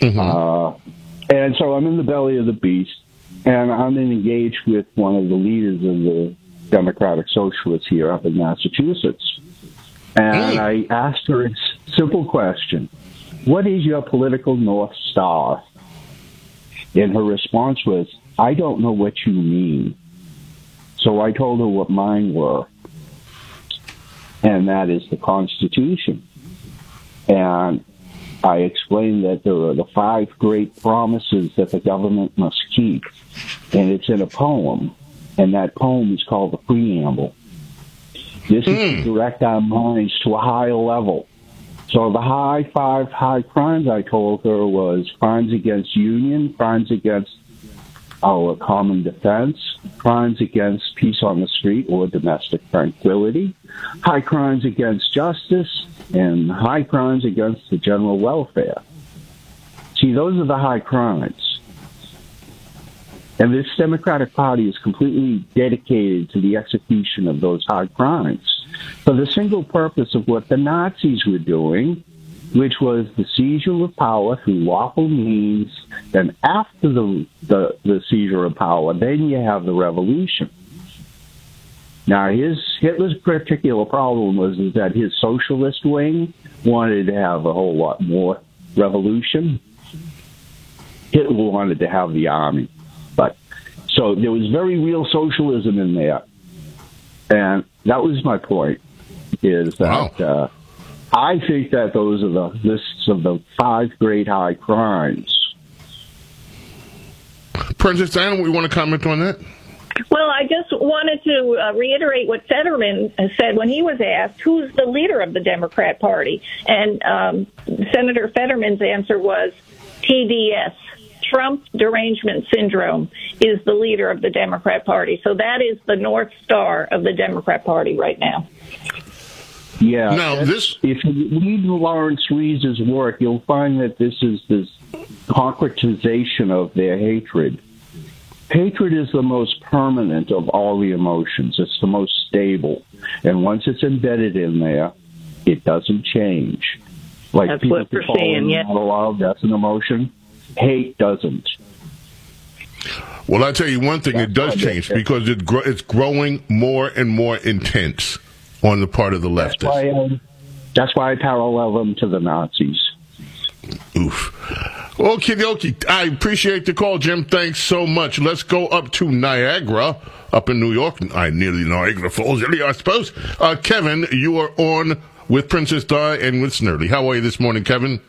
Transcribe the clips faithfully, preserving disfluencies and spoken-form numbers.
Mm-hmm. Uh, and so I'm in the belly of the beast, and I'm engaged with one of the leaders of the Democratic Socialists here up in Massachusetts. And mm. I asked her a simple question: what is your political North Star? And her response was, I don't know what you mean. So I told her what mine were, and that is the Constitution. And I explained that there are the five great promises that the government must keep, and it's in a poem, and that poem is called the Preamble. This is mm. to direct our minds to a higher level. So the high five high crimes, I told her, was crimes against union, crimes against our common defense, crimes against peace on the street or domestic tranquility, high crimes against justice, and high crimes against the general welfare. See, those are the high crimes. And this Democratic Party is completely dedicated to the execution of those high crimes for the single purpose of what the Nazis were doing, which was the seizure of power through lawful means. Then after the, the, the seizure of power, then you have the revolution. Now, his Hitler's particular problem was is that his socialist wing wanted to have a whole lot more revolution. Hitler wanted to have the army. But so there was very real socialism in there. And that was my point, is that wow. uh, I think that those are the lists of the five great high crimes. Princess Diana, we want to comment on that? Well, I just wanted to uh, reiterate what Fetterman said when he was asked, who's the leader of the Democrat Party? And um, Senator Fetterman's answer was T D S. Trump derangement syndrome is the leader of the Democrat Party. So that is the North Star of the Democrat Party right now. Yeah. Now, this... If you read Lawrence Rees's work, you'll find that this is this concretization of their hatred. Hatred is the most permanent of all the emotions. It's the most stable. And once it's embedded in there, it doesn't change. Like that's people what we're saying, yeah. Love, that's an emotion. Hate doesn't. Well, I tell you one thing, that's it does change because it gro- it's growing more and more intense on the part of the leftists. That's why, um, that's why I parallel them to the Nazis. Oof. Okie dokie. I appreciate the call, Jim. Thanks so much. Let's go up to Niagara, up in New York. I nearly Niagara Falls, I suppose. Uh, Kevin, you are on with Princess Di and with Snerdley. How are you this morning, Kevin?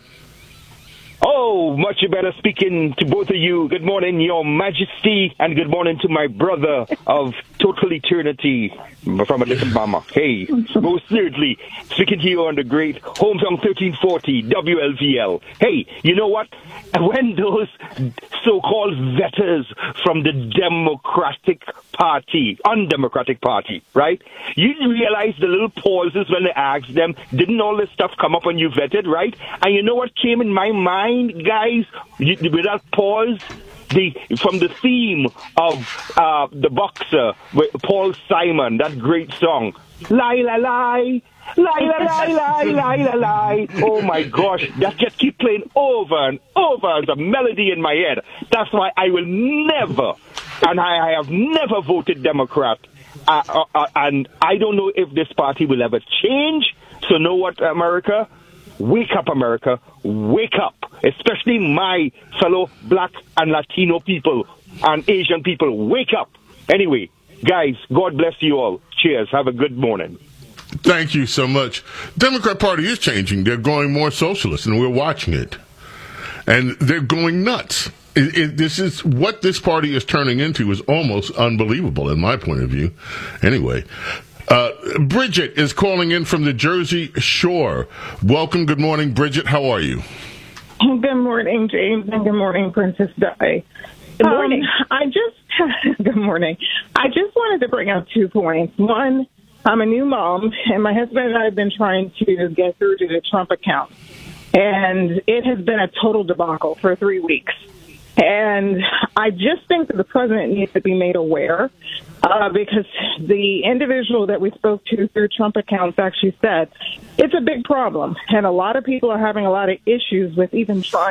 Oh, much better speaking to both of you. Good morning, Your Majesty, and good morning to my brother of total eternity from a different mama. Hey, most certainly speaking to you on the great Home Song thirteen forty W L V L. Hey, you know what? When those so-called vetters from the Democratic Party, undemocratic party, right? You realize the little pauses when they ask them, didn't all this stuff come up when you vetted, right? And you know what came in my mind, guys, you, without pause? The, from the theme of uh, the boxer, with Paul Simon, that great song, lie, lie, lie, lie, lie, lie, lie, lie, lie, lie. Oh my gosh, that just keep playing over and over as a melody in my head. That's why I will never, and I, I have never voted Democrat. Uh, uh, uh, and I don't know if this party will ever change. So know what, America? Wake up, America. Wake up. Especially my fellow black and Latino people and Asian people. Wake up. Anyway, guys, God bless you all. Cheers. Have a good morning. Thank you so much. Democrat Party is changing. They're going more socialist, and we're watching it. And they're going nuts. It, it, this is what this party is turning into is almost unbelievable in my point of view. Anyway, uh, Bridget is calling in from the Jersey Shore. Welcome. Good morning, Bridget. How are you? Good morning, James, and good morning, Princess Di. Good morning. Um, I just good morning. I just wanted to bring up two points. One, I'm a new mom, and my husband and I have been trying to get through to the Trump account, and it has been a total debacle for three weeks. And I just think that the president needs to be made aware uh, because the individual that we spoke to through Trump accounts actually said it's a big problem. And a lot of people are having a lot of issues with even trying